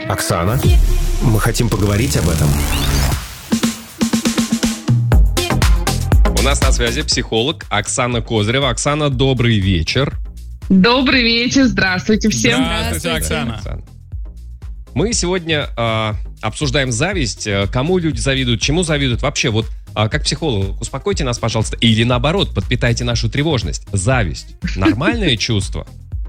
Оксана, мы хотим поговорить об этом. У нас на связи психолог Оксана Козырева. Оксана, добрый вечер. Добрый вечер, здравствуйте всем. Здравствуйте, Оксана. Мы сегодня обсуждаем зависть. Кому люди завидуют, чему завидуют. Вообще, вот как психолог, успокойте нас, пожалуйста. Или наоборот, подпитайте нашу тревожность. Зависть – нормальное чувство?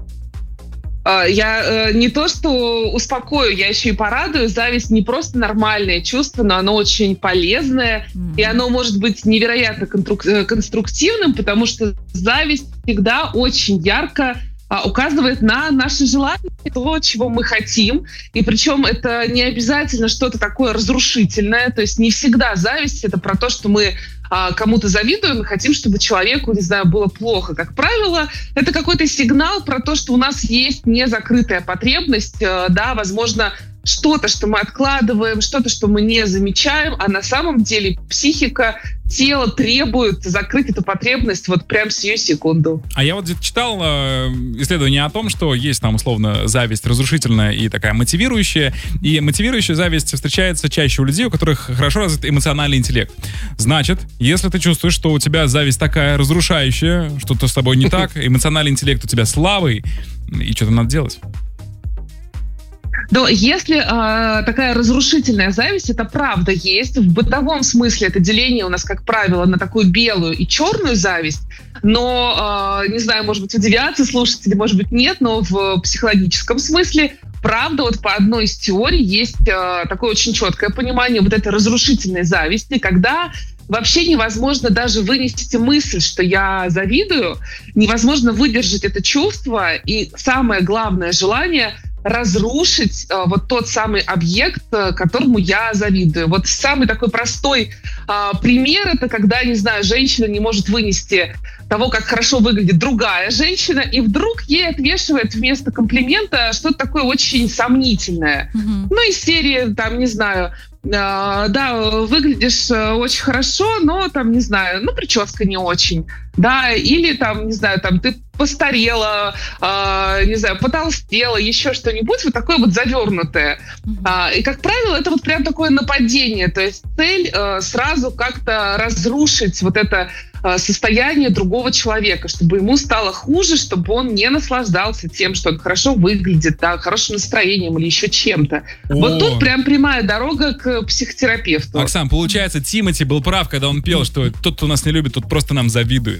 Я не то что успокою, я еще и порадую. Зависть не просто нормальное чувство, но оно очень полезное. И оно может быть невероятно конструктивным, потому что зависть всегда очень ярко указывает на наши желания, то, чего мы хотим. И причем это не обязательно что-то такое разрушительное. То есть не всегда зависть — это про то, что мы кому-то завидуем и хотим, чтобы человеку, не знаю, было плохо. Как правило, это какой-то сигнал про то, что у нас есть незакрытая потребность, да, возможно, что-то, что мы откладываем, что-то, что мы не замечаем, а на самом деле психика, тело требует закрыть эту потребность вот прямо сию секунду. А я вот где-то читал исследование о том, что есть там условно зависть разрушительная и такая мотивирующая. И мотивирующая зависть встречается чаще у людей, у которых хорошо развит эмоциональный интеллект. Значит, если ты чувствуешь, что у тебя зависть такая разрушающая, что-то с тобой не так, эмоциональный интеллект у тебя слабый, и что-то надо делать. Но если такая разрушительная зависть, это правда есть. В бытовом смысле это деление у нас, как правило, на такую белую и черную зависть. Но, не знаю, может быть, удивятся слушатели, может быть, нет, но в психологическом смысле, правда, вот по одной из теорий есть такое очень четкое понимание вот этой разрушительной зависти, когда вообще невозможно даже вынести мысль, что я завидую, невозможно выдержать это чувство, и самое главное желание — разрушить вот тот самый объект, которому я завидую. Вот самый такой простой пример — это когда, не знаю, женщина не может вынести того, как хорошо выглядит другая женщина, и вдруг ей отвешивает вместо комплимента что-то такое очень сомнительное. Ну, из серии, там, не знаю, да, выглядишь очень хорошо, но там, не знаю, ну, прическа не очень, да, или там, не знаю, там ты постарела, не знаю, потолстела, еще что-нибудь вот такое вот завернутое. И, как правило, это вот прям такое нападение, то есть цель сразу как-то разрушить вот это состояние другого человека, чтобы ему стало хуже, чтобы он не наслаждался тем, что он хорошо выглядит, да, хорошим настроением или еще чем-то. Вот тут прям прямая дорога к психотерапевту. Оксан, получается, Тимати был прав, когда он пел, что тот, кто нас не любит, тот просто нам завидует.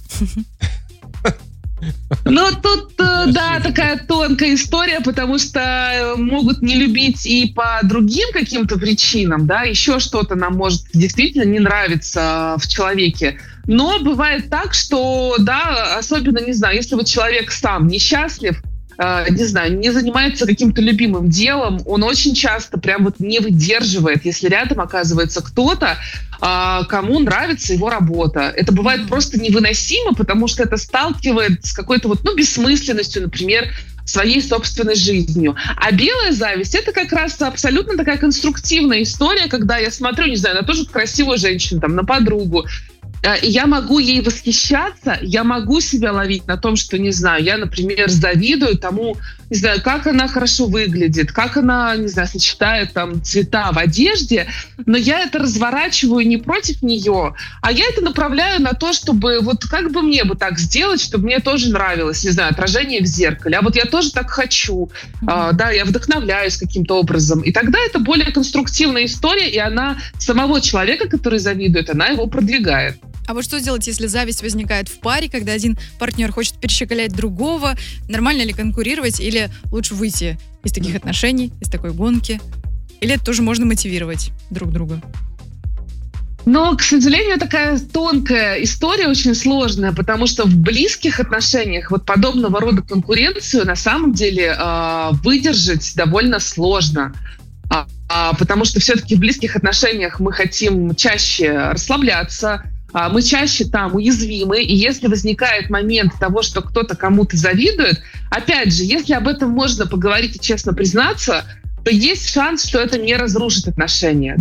Ну, тут, да, такая тонкая история, потому что могут не любить и по другим каким-то причинам, да, еще что-то нам может действительно не нравиться в человеке. Но бывает так, что, да, особенно, не знаю, если вот человек сам несчастлив, не знаю, не занимается каким-то любимым делом, он очень часто прям вот не выдерживает, если рядом оказывается кто-то, кому нравится его работа. Это бывает просто невыносимо, потому что это сталкивает с какой-то вот, ну, бессмысленностью, например, своей собственной жизнью. А белая зависть — это как раз абсолютно такая конструктивная история, когда я смотрю, не знаю, на ту же красивую женщину, там, на подругу, и я могу ей восхищаться, я могу себя ловить на том, что, не знаю, я, например, завидую тому, не знаю, как она хорошо выглядит, как она, не знаю, сочетает там цвета в одежде, но я это разворачиваю не против нее, а я это направляю на то, чтобы вот как бы мне бы так сделать, чтобы мне тоже нравилось, не знаю, отражение в зеркале, а вот я тоже так хочу, да, я вдохновляюсь каким-то образом, и тогда это более конструктивная история, и она самого человека, который завидует, она его продвигает. А вот что делать, если зависть возникает в паре, когда один партнер хочет перещеголять другого? Нормально ли конкурировать или лучше выйти из таких отношений, из такой гонки? Или это тоже можно мотивировать друг друга? Но, к сожалению, такая тонкая история, очень сложная, потому что в близких отношениях вот подобного рода конкуренцию на самом деле выдержать довольно сложно. Потому что все-таки в близких отношениях мы хотим чаще расслабляться, мы чаще там уязвимы, и если возникает момент того, что кто-то кому-то завидует, опять же, если об этом можно поговорить и честно признаться, то есть шанс, что это не разрушит отношения. Да?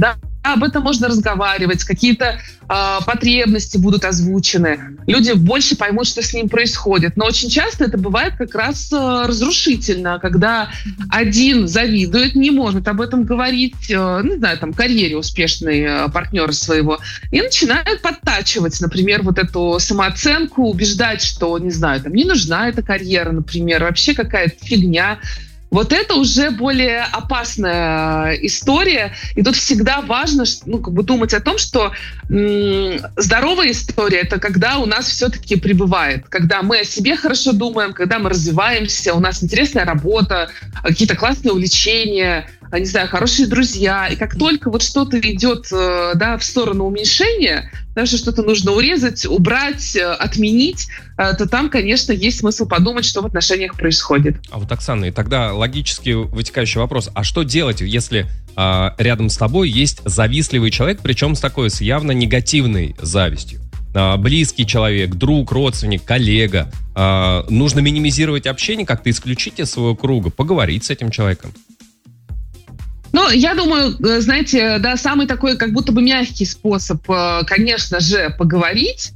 об этом можно разговаривать, какие-то потребности будут озвучены, люди больше поймут, что с ним происходит. Но очень часто это бывает как раз разрушительно, когда один завидует, не может об этом говорить, не знаю, там, карьере успешной партнера своего, и начинает подтачивать, например, вот эту самооценку, убеждать, что, не знаю, там, не нужна эта карьера, например, вообще какая-то фигня. Вот это уже более опасная история. И тут всегда важно думать о том, что здоровая история — это когда у нас все-таки прибывает. Когда мы о себе хорошо думаем, когда мы развиваемся, у нас интересная работа, какие-то классные увлечения, не знаю, хорошие друзья. И как только вот что-то идет в сторону уменьшения, даже что-то нужно урезать, убрать, отменить, то там, конечно, есть смысл подумать, что в отношениях происходит. А вот, Оксана, и тогда логически вытекающий вопрос. А что делать, если рядом с тобой есть завистливый человек, причем с явно негативной завистью? Близкий человек, друг, родственник, коллега. Нужно минимизировать общение, как-то исключить из своего круга, поговорить с этим человеком. Ну, я думаю, знаете, самый такой как будто бы мягкий способ, конечно же, поговорить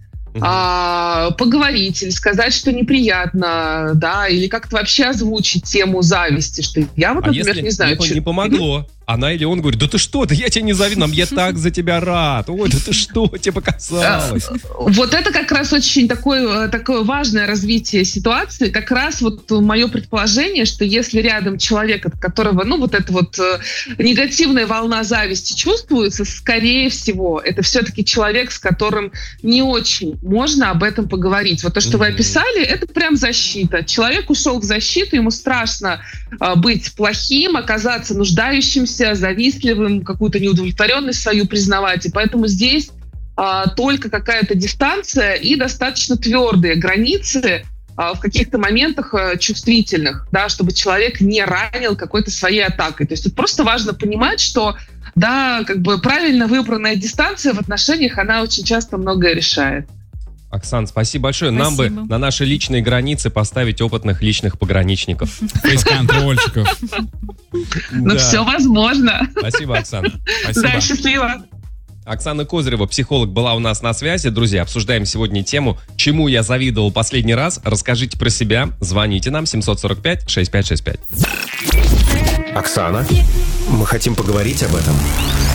или сказать, что неприятно, или как-то вообще озвучить тему зависти, что я вот, например, если не знаю. Не помогло, она или он говорит: да ты что, да я тебя не завидую, я так за тебя рад, ой, да ты что, тебе показалось. Вот это как раз очень такое важное развитие ситуации, как раз вот мое предположение, что если рядом человек, от которого, вот эта вот негативная волна зависти чувствуется, скорее всего, это все-таки человек, с которым не очень можно об этом поговорить. Вот то, что вы описали, это прям защита. Человек ушел в защиту, ему страшно быть плохим, оказаться нуждающимся, завистливым, какую-то неудовлетворенность свою признавать. И поэтому здесь только какая-то дистанция и достаточно твердые границы в каких-то моментах чувствительных, чтобы человек не ранил какой-то своей атакой. То есть тут просто важно понимать, что правильно выбранная дистанция в отношениях, она очень часто многое решает. Оксан, спасибо большое. Нам бы на наши личные границы поставить опытных личных пограничников. Фейс-контрольщиков. Все возможно. Спасибо, Оксана. Да, счастливо. Оксана Козырева, психолог, была у нас на связи. Друзья, обсуждаем сегодня тему «Чему я завидовал последний раз?». Расскажите про себя. Звоните нам 745-6565. Оксана, мы хотим поговорить об этом.